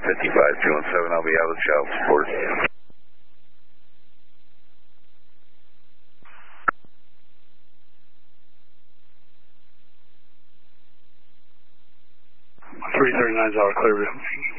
355, 217, I'll be out of child support. $339 Clearview.